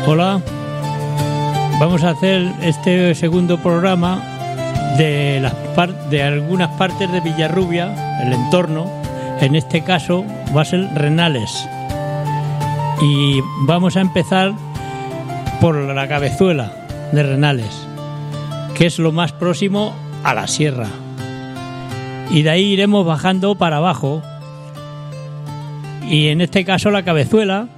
Hola, vamos a hacer este segundo programa de algunas partes de Villarrubia, el entorno. En este caso va a ser Renales. Y vamos a empezar por la Cabezuela de Renales, que es lo más próximo a la sierra. Y de ahí iremos bajando para abajo. Y en este caso la Cabezuela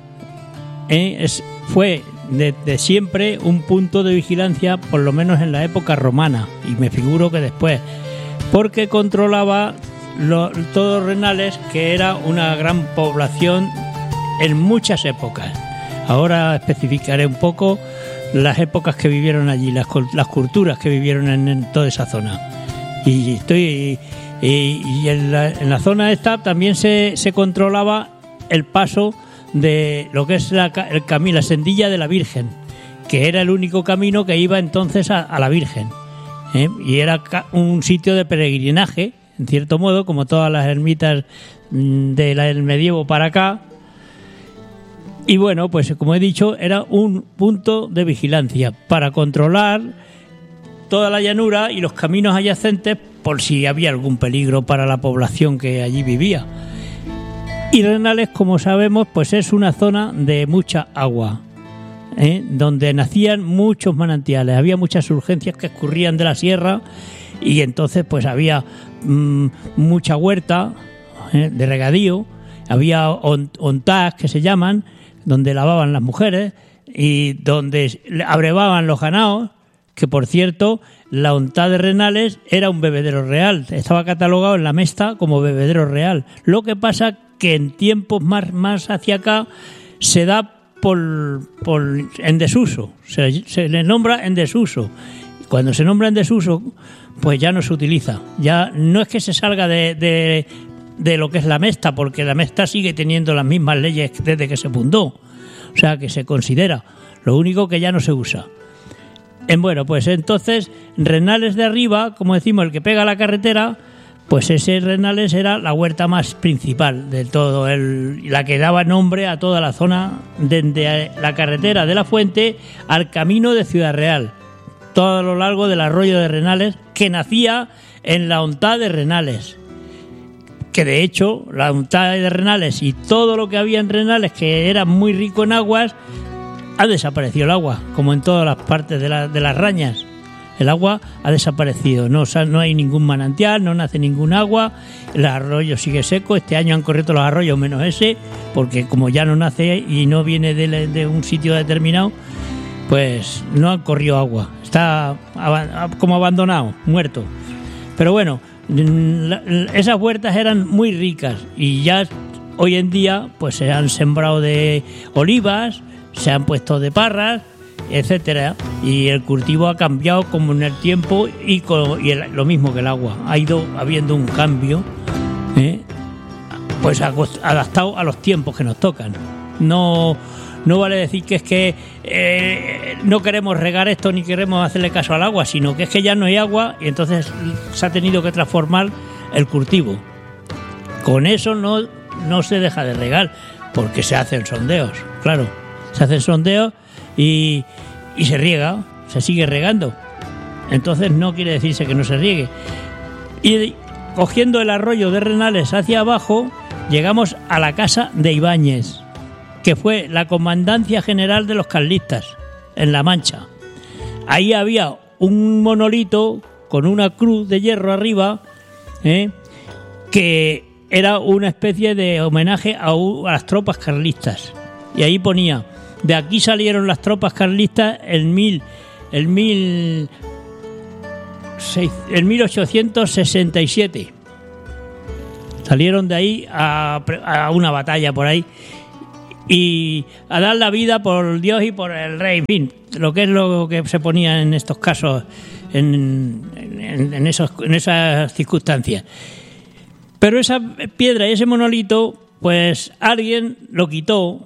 fue de siempre un punto de vigilancia, por lo menos en la época romana, y me figuro que después, porque controlaba todos Renales, que era una gran población en muchas épocas. Ahora especificaré un poco las épocas que vivieron allí, las culturas que vivieron en toda esa zona. Y en la zona esta también se controlaba el paso de lo que es la sendilla de la Virgen, que era el único camino que iba entonces a la Virgen, y era un sitio de peregrinaje, en cierto modo, como todas las ermitas del medievo para acá. Y bueno, pues como he dicho, era un punto de vigilancia para controlar toda la llanura y los caminos adyacentes por si había algún peligro para la población que allí vivía. Y Renales, como sabemos, pues es una zona de mucha agua, donde nacían muchos manantiales, había muchas urgencias que escurrían de la sierra, y entonces pues había mucha huerta de regadío, había ontás que se llaman, donde lavaban las mujeres y donde abrevaban los ganados, que por cierto la ontá de Renales era un bebedero real, estaba catalogado en la Mesta como bebedero real. Lo que pasa que en tiempos más hacia acá se da en desuso, se le nombra en desuso. Cuando se nombra en desuso, pues ya no se utiliza. Ya no es que se salga de lo que es la Mesta, porque la Mesta sigue teniendo las mismas leyes desde que se fundó. O sea, que se considera. Lo único que ya no se usa. Bueno, pues entonces, Renales de arriba, como decimos, el que pega a la carretera, pues ese Renales era la huerta más principal de todo, la que daba nombre a toda la zona, desde la carretera de la Fuente al camino de Ciudad Real, todo a lo largo del arroyo de Renales, que nacía en la ontá de Renales. Que de hecho, la ontá de Renales y todo lo que había en Renales, que era muy rico en aguas, ha desaparecido el agua, como en todas las partes de las Rañas. El agua ha desaparecido, no hay ningún manantial, no nace ningún agua, el arroyo sigue seco. Este año han corrido los arroyos menos ese, porque como ya no nace y no viene de un sitio determinado, pues no han corrido agua, está como abandonado, muerto. Pero bueno, esas huertas eran muy ricas y ya hoy en día pues se han sembrado de olivas, se han puesto de parras, etcétera, y el cultivo ha cambiado como en el tiempo y lo mismo que el agua. Ha ido habiendo un cambio, pues adaptado a los tiempos que nos tocan. No vale decir que es que no queremos regar esto ni queremos hacerle caso al agua, sino que es que ya no hay agua y entonces se ha tenido que transformar el cultivo. Con eso no se deja de regar, porque se hacen sondeos, claro, se hacen sondeos y se riega, se sigue regando. Entonces no quiere decirse que no se riegue. Y cogiendo el arroyo de Renales hacia abajo, llegamos a la casa de Ibáñez, que fue la comandancia general de los carlistas en La Mancha. Ahí había un monolito con una cruz de hierro arriba, que era una especie de homenaje a las tropas carlistas. Y ahí ponía: de aquí salieron las tropas carlistas en 1867. Salieron de ahí a una batalla por ahí y a dar la vida por Dios y por el rey. En fin, lo que se ponía en estos casos, en esas circunstancias. Pero esa piedra y ese monolito, pues alguien lo quitó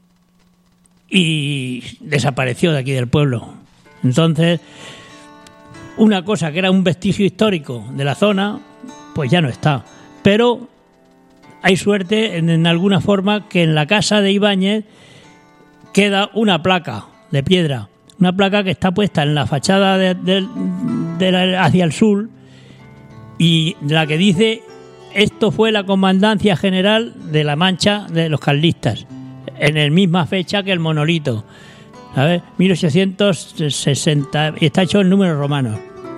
y desapareció de aquí del pueblo. Entonces, una cosa que era un vestigio histórico de la zona, pues ya no está. Pero hay suerte en alguna forma que en la casa de Ibáñez queda una placa de piedra. Una placa que está puesta en la fachada hacia el sur y la que dice: esto fue la Comandancia General de la Mancha de los Carlistas, en la misma fecha que el monolito, ¿sabes? 1860, y está hecho en números romanos.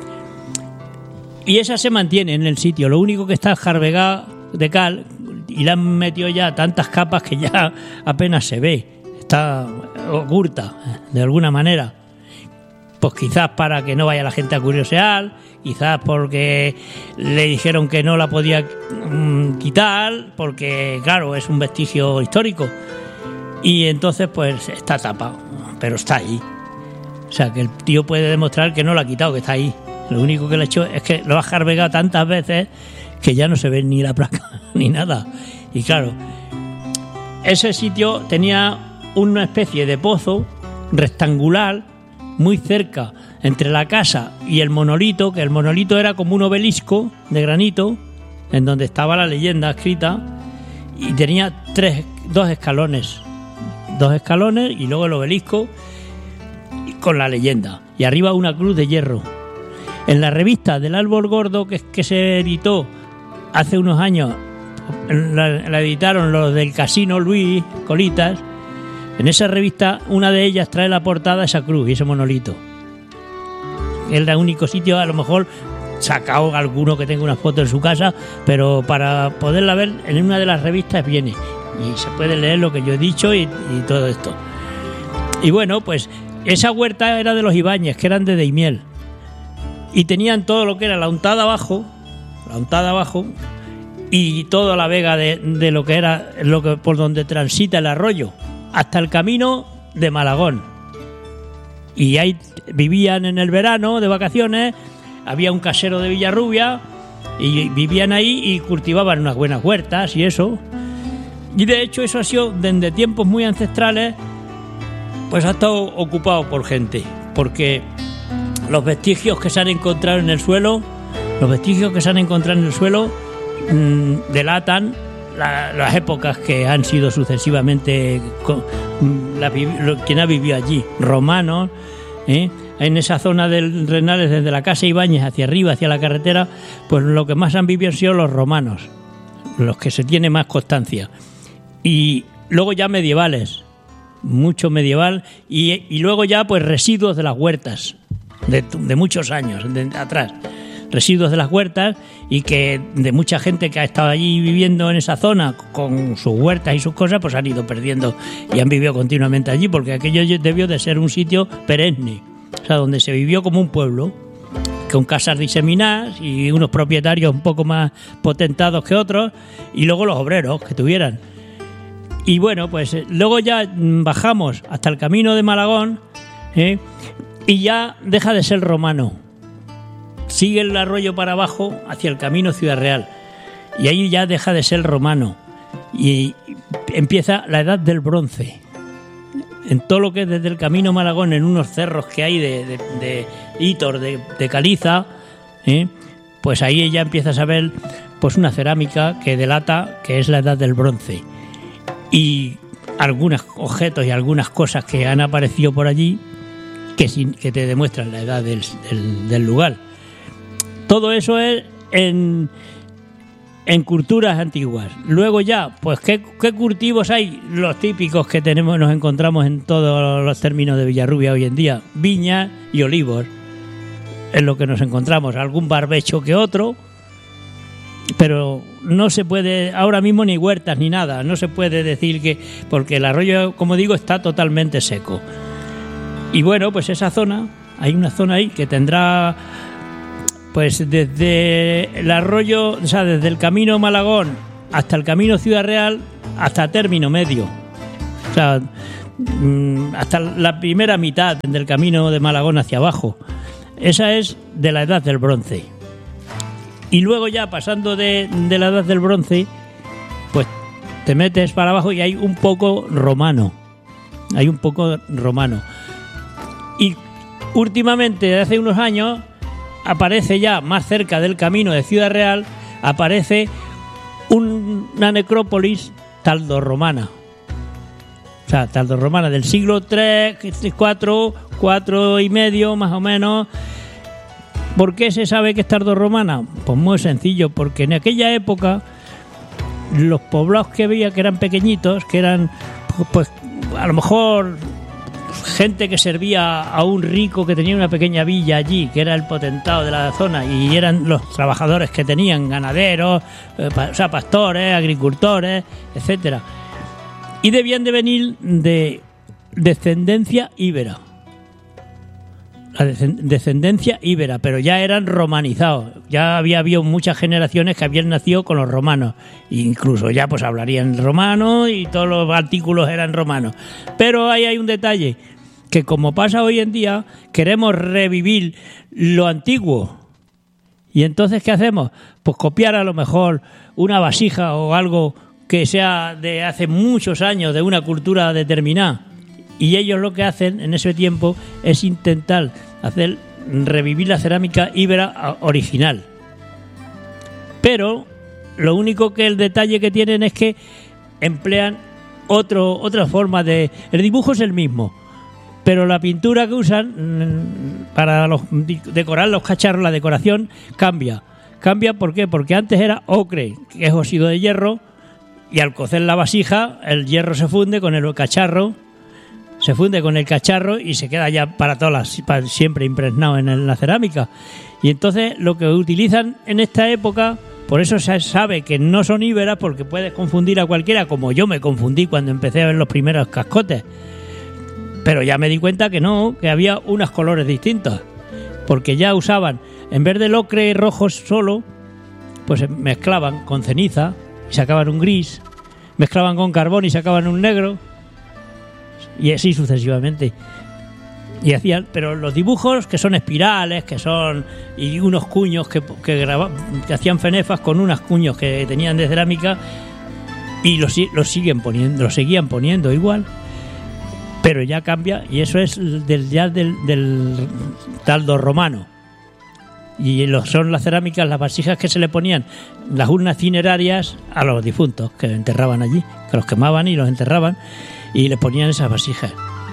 Y esa se mantiene en el sitio, lo único que está jarvegada de cal y le han metido ya tantas capas que ya apenas se ve, está oculta de alguna manera. Pues quizás para que no vaya la gente a curiosear, quizás porque le dijeron que no la podía quitar, porque claro, es un vestigio histórico. Y entonces pues está tapado, pero está ahí. O sea que el tío puede demostrar que no la ha quitado, que está ahí. Lo único que le ha hecho es que lo ha jarvegado tantas veces que ya no se ve ni la placa ni nada. Y claro, ese sitio tenía una especie de pozo rectangular muy cerca entre la casa y el monolito, que el monolito era como un obelisco de granito en donde estaba la leyenda escrita, y tenía dos escalones y luego el obelisco con la leyenda y arriba una cruz de hierro. En la revista del Árbol Gordo que se editó hace unos años, la editaron los del Casino Luis Colitas. En esa revista, una de ellas trae la portada esa cruz y ese monolito. Es el único sitio, a lo mejor sacado alguno que tenga una foto en su casa, pero para poderla ver en una de las revistas viene y se puede leer lo que yo he dicho y todo esto. Y bueno, pues esa huerta era de los Ibáñez, que eran de Daimiel, y tenían todo lo que era la untada abajo y toda la vega de lo que era por donde transita el arroyo hasta el camino de Malagón. Y ahí vivían en el verano de vacaciones, había un casero de Villarrubia y vivían ahí y cultivaban unas buenas huertas y eso. Y de hecho eso ha sido desde tiempos muy ancestrales, pues ha estado ocupado por gente, porque los vestigios que se han encontrado en el suelo delatan las épocas que han sido sucesivamente quien ha vivido allí, romanos, en esa zona del Renales, desde la casa Ibáñez hacia arriba, hacia la carretera, pues lo que más han vivido han sido los romanos, los que se tiene más constancia. Y luego ya medievales, mucho medieval, y luego ya pues residuos de las huertas, de muchos años atrás. Residuos de las huertas y que de mucha gente que ha estado allí viviendo en esa zona con sus huertas y sus cosas, pues han ido perdiendo y han vivido continuamente allí, porque aquello debió de ser un sitio perenne, o sea, donde se vivió como un pueblo, con casas diseminadas y unos propietarios un poco más potentados que otros, y luego los obreros que tuvieran. Y bueno, pues luego ya bajamos hasta el camino de Malagón, y ya deja de ser romano. Sigue el arroyo para abajo hacia el camino Ciudad Real y ahí ya deja de ser romano y empieza la edad del bronce. En todo lo que es desde el camino Malagón, en unos cerros que hay de hitor, de caliza, pues ahí ya empiezas a ver pues una cerámica que delata que es la edad del bronce, y algunos objetos y algunas cosas que han aparecido por allí que te demuestran la edad del lugar. Todo eso es en culturas antiguas. Luego ya, pues ¿qué cultivos hay? Los típicos que nos encontramos en todos los términos de Villarrubia hoy en día: viñas y olivos. Es lo que nos encontramos. Algún barbecho que otro, pero no se puede ahora mismo ni huertas ni nada. No se puede decir que, porque el arroyo, como digo, está totalmente seco. Y bueno, pues esa zona, hay una zona ahí que tendrá, pues desde el arroyo, o sea, desde el camino Malagón hasta el camino Ciudad Real, hasta término medio. O sea, hasta la primera mitad del camino de Malagón hacia abajo. Esa es de la edad del bronce. Y luego ya pasando de la edad del bronce, pues te metes para abajo y hay un poco romano. Y últimamente, hace unos años, aparece ya más cerca del camino de Ciudad Real, aparece una necrópolis tardorromana. O sea, tardorromana del siglo III, IV y medio, más o menos. ¿Por qué se sabe que es tardorromana? Pues muy sencillo, porque en aquella época los poblados que había, que eran pequeñitos, que eran, pues a lo mejor gente que servía a un rico que tenía una pequeña villa allí, que era el potentado de la zona, y eran los trabajadores que tenían ganaderos, o sea, pastores, agricultores, etcétera. Y debían de venir de descendencia íbera. La descendencia íbera, pero ya eran romanizados. Ya había habido muchas generaciones que habían nacido con los romanos. Incluso ya pues hablarían romano y todos los artículos eran romanos. Pero ahí hay un detalle, que como pasa hoy en día, queremos revivir lo antiguo. Y entonces, ¿qué hacemos? Pues copiar a lo mejor una vasija o algo que sea de hace muchos años, de una cultura determinada. Y ellos lo que hacen en ese tiempo es intentar hacer revivir la cerámica íbera original. Pero lo único que el detalle que tienen es que emplean otra forma de... El dibujo es el mismo, pero la pintura que usan para decorar los cacharros, la decoración cambia. ¿Cambia por qué? Porque antes era ocre, que es óxido de hierro, y al cocer la vasija el hierro se funde con el cacharro, y se queda ya para siempre impregnado en la cerámica. Y entonces lo que utilizan en esta época, por eso se sabe que no son íberas, porque puedes confundir a cualquiera, como yo me confundí cuando empecé a ver los primeros cascotes. Pero ya me di cuenta que no, que había unos colores distintos, porque ya usaban, en vez del ocre rojo solo, pues mezclaban con ceniza y sacaban un gris, mezclaban con carbón y sacaban un negro, y así sucesivamente. Y hacían, pero los dibujos que son espirales, y unos cuños que hacían fenefas con unos cuños que tenían de cerámica, y los seguían poniendo igual, pero ya cambia, y eso es del tardorromano. Y son las cerámicas, las vasijas que se le ponían, las urnas cinerarias a los difuntos que enterraban allí, que los quemaban y los enterraban, y les ponían esas vasijas.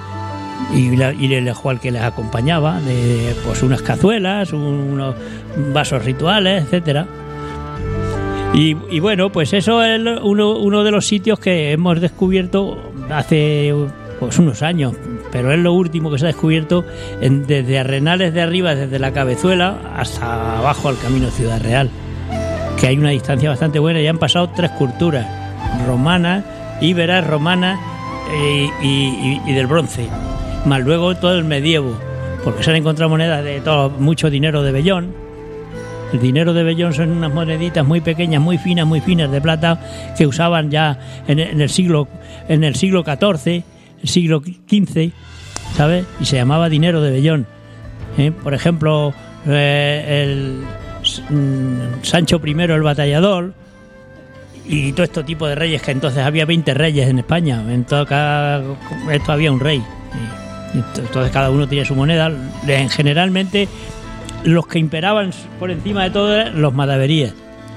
Y el juego que les acompañaba, pues unas cazuelas, unos vasos rituales, etcétera. Y bueno, pues eso es uno de los sitios que hemos descubierto hace pues unos años, pero es lo último que se ha descubierto desde Arenales de arriba, desde la Cabezuela hasta abajo al Camino Ciudad Real, que hay una distancia bastante buena. Ya han pasado 3 culturas, romanas, íberas, romanas y del bronce, más luego todo el medievo, porque se han encontrado monedas de mucho dinero de vellón. El dinero de vellón son unas moneditas muy pequeñas, muy finas de plata, que usaban ya en el siglo XIV, el siglo XV, ¿sabes? Y se llamaba dinero de vellón. Por ejemplo, el Sancho I el Batallador, y todo este tipo de reyes, que entonces había 20 reyes en España. En esto había un rey. Y entonces cada uno tenía su moneda. Generalmente los que imperaban por encima de todo eran los madaveríes.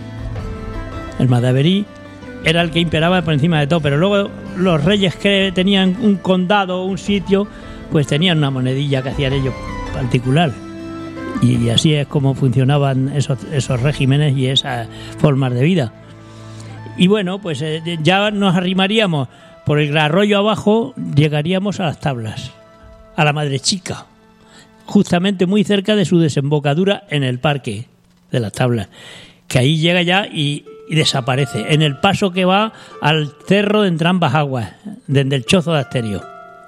El madaverí era el que imperaba por encima de todo, pero luego los reyes que tenían un condado o un sitio, pues tenían una monedilla que hacían ellos particular. Y así es como funcionaban esos regímenes y esas formas de vida. Y bueno, pues ya nos arrimaríamos por el arroyo abajo, llegaríamos a las Tablas, a la Madre Chica, justamente muy cerca de su desembocadura en el parque de las Tablas, que ahí llega ya y desaparece, en el paso que va al cerro de Entrambas Aguas, desde el Chozo de Asterio.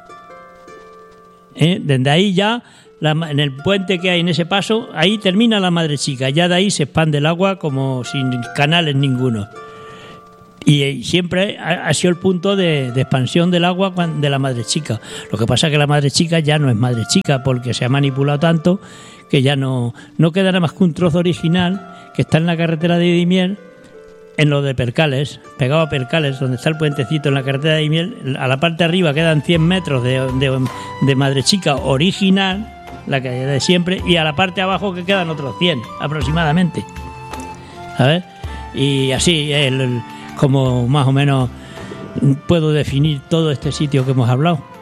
Desde ahí ya, en el puente que hay en ese paso, ahí termina la Madre Chica, ya de ahí se expande el agua como sin canales ninguno. Y siempre ha sido el punto de expansión del agua de la Madre Chica. Lo que pasa es que la Madre Chica ya no es Madre Chica, porque se ha manipulado tanto que ya no queda nada más que un trozo original que está en la carretera de Dimiel, en lo de Percales, pegado a Percales, donde está el puentecito en la carretera de Dimiel. A la parte de arriba quedan 100 metros de Madre Chica original, la que de siempre, y a la parte de abajo que quedan otros 100 aproximadamente, ¿sabes? Y así como más o menos puedo definir todo este sitio que hemos hablado.